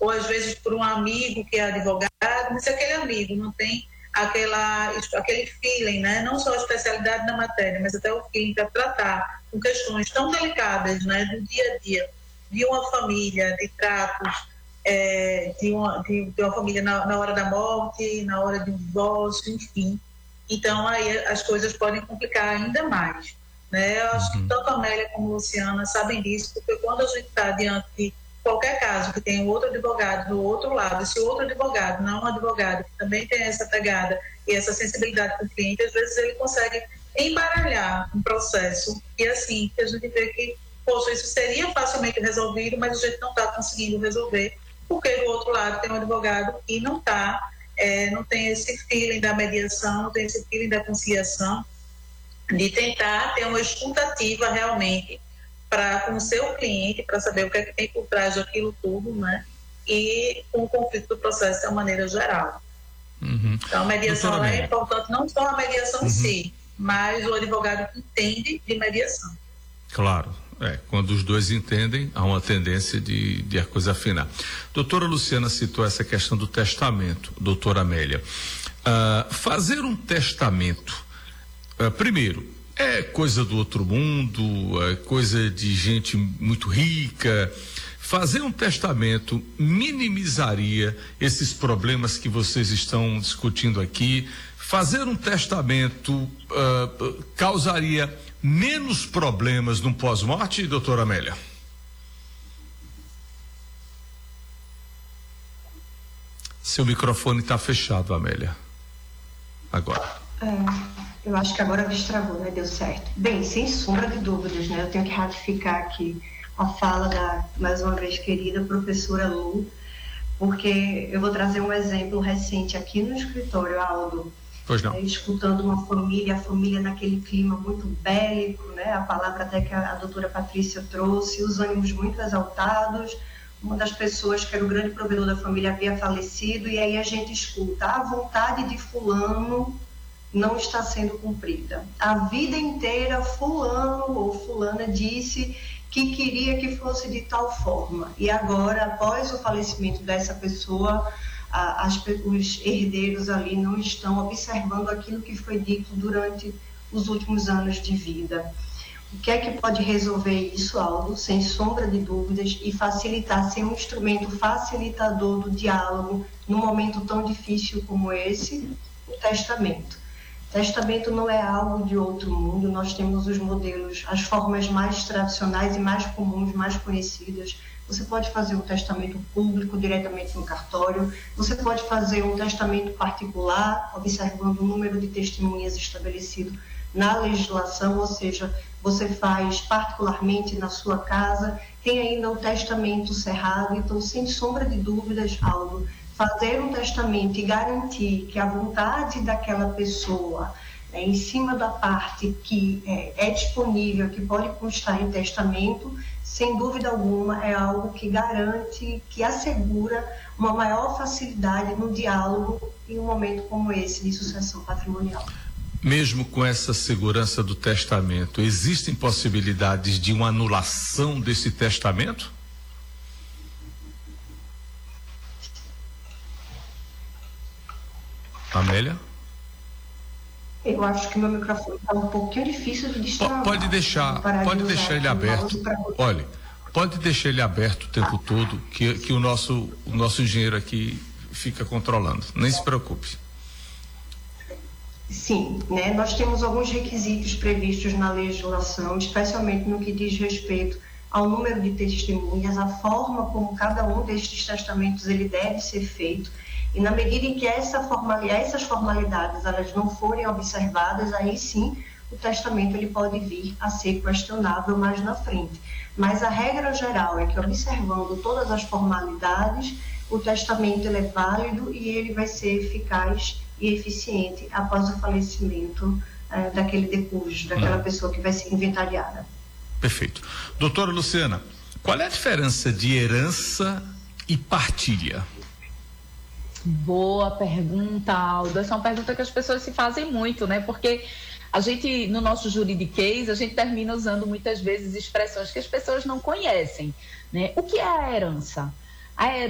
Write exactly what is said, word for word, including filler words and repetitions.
ou às vezes por um amigo que é advogado, mas aquele amigo não tem aquela, aquele feeling, né? Não só a especialidade na matéria, mas até o feeling para tratar com questões tão delicadas, né, do dia a dia, de uma família, de tratos, é, de, uma, de, de uma família na, na hora da morte, na hora do divórcio, enfim. Então, aí as coisas podem complicar ainda mais, né? Eu acho que tanto a Amélia como a Luciana sabem disso, porque quando a gente está diante de qualquer caso que tem outro advogado do outro lado, esse outro advogado não é um advogado que também tem essa pegada e essa sensibilidade com o cliente, às vezes ele consegue embaralhar um processo e assim, que a gente vê que, poxa, isso seria facilmente resolvido, mas a gente não está conseguindo resolver, porque do outro lado tem um advogado que não está, é, não tem esse feeling da mediação, não tem esse feeling da conciliação, de tentar ter uma escutativa realmente para com o seu cliente, para saber o que é que tem por trás daquilo tudo, né? E com o conflito do processo de uma maneira geral. Uhum. Então, a mediação Doutora é Amélia. importante, não só a mediação uhum. em si, mas o advogado que entende de mediação. Claro, é, quando os dois entendem, há uma tendência de, de a coisa afinar. Doutora Luciana citou essa questão do testamento, doutora Amélia. Uh, fazer um testamento, uh, primeiro, é coisa do outro mundo, é coisa de gente muito rica. Fazer um testamento minimizaria esses problemas que vocês estão discutindo aqui. Fazer um testamento uh, causaria menos problemas no pós-morte, doutora Amélia? Seu microfone está fechado, Amélia. Agora. É. Eu acho que agora destravou, né? Deu certo. Bem, sem sombra de dúvidas, né? Eu tenho que ratificar aqui a fala da, mais uma vez, querida professora Lu, porque eu vou trazer um exemplo recente aqui no escritório, Aldo. Pois não. É, escutando uma família, a família naquele clima muito bélico, né? A palavra até que a, a doutora Patrícia trouxe, os ânimos muito exaltados. Uma das pessoas que era o grande provedor da família havia falecido, e aí a gente escuta a vontade de fulano não está sendo cumprida. A vida inteira fulano ou fulana disse que queria que fosse de tal forma, e agora, após o falecimento dessa pessoa, a, as, os herdeiros ali não estão observando aquilo que foi dito durante os últimos anos de vida. O que é que pode resolver isso, Aldo? Sem sombra de dúvidas, e facilitar, ser um instrumento facilitador do diálogo num momento tão difícil como esse, o testamento. Testamento não é algo de outro mundo, nós temos os modelos, as formas mais tradicionais e mais comuns, mais conhecidas. Você pode fazer um testamento público diretamente no cartório, você pode fazer um testamento particular, observando o número de testemunhas estabelecido na legislação, ou seja, você faz particularmente na sua casa, tem ainda o testamento cerrado. Então, sem sombra de dúvidas, Aldo, fazer um testamento e garantir que a vontade daquela pessoa, né, em cima da parte que é, é disponível, que pode constar em testamento, sem dúvida alguma é algo que garante, que assegura uma maior facilidade no diálogo em um momento como esse de sucessão patrimonial. Mesmo com essa segurança do testamento, existem possibilidades de uma anulação desse testamento? Amélia? Eu acho que meu microfone está um pouquinho difícil de destravar. Pode deixar, pode de deixar ele aberto. Pra... Olha, pode deixar ele aberto o tempo ah. todo, que, que o nosso, o nosso engenheiro aqui fica controlando. Nem se preocupe. Sim, né? Nós temos alguns requisitos previstos na legislação, especialmente no que diz respeito ao número de testemunhas, a forma como cada um destes testamentos ele deve ser feito. E na medida em que essa formalidade, essas formalidades elas não forem observadas, aí sim o testamento ele pode vir a ser questionável mais na frente. Mas a regra geral é que, observando todas as formalidades, o testamento ele é válido e ele vai ser eficaz e eficiente após o falecimento eh, daquele decúbito, daquela hum. pessoa que vai ser inventariada. Perfeito. Doutora Luciana, qual é a diferença de herança e partilha? Boa pergunta, Aldo. Essa é uma pergunta que as pessoas se fazem muito, né? Porque a gente, no nosso juridiquês, a gente termina usando muitas vezes expressões que as pessoas não conhecem, né? O que é a herança? A herança